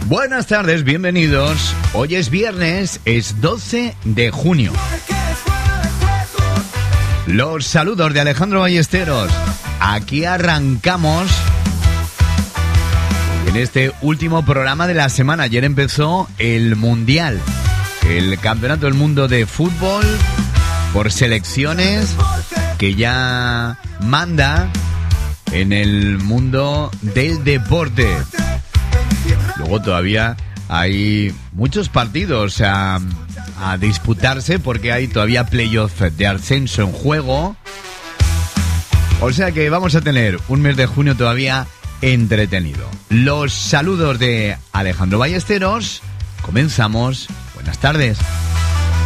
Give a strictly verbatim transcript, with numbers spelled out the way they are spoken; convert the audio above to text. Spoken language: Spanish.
Buenas tardes, bienvenidos. Hoy es viernes, es doce de junio. Los saludos de Alejandro Ballesteros. Aquí arrancamos en este último programa de la semana. Ayer empezó el Mundial, el Campeonato del Mundo de Fútbol por selecciones, que ya manda en el mundo del deporte. Luego todavía hay muchos partidos a, a disputarse porque hay todavía playoff de ascenso en juego. O sea que vamos a tener un mes de junio todavía entretenido. Los saludos de Alejandro Ballesteros. Comenzamos. Buenas tardes.